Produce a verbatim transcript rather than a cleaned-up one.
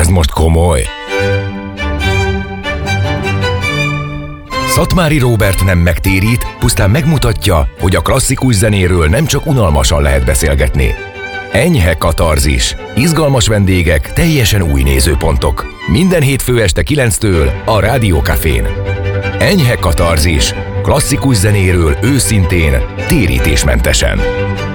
Ez most komoly. Szatmári Róbert nem megtérít, pusztán megmutatja, hogy a klasszikus zenéről nem csak unalmasan lehet beszélgetni. Enyhe katarzis. Izgalmas vendégek, teljesen új nézőpontok. Minden hétfő este kilenctől a Rádió Cafén. Enyhe katarzis. Klasszikus zenéről őszintén, térítésmentesen.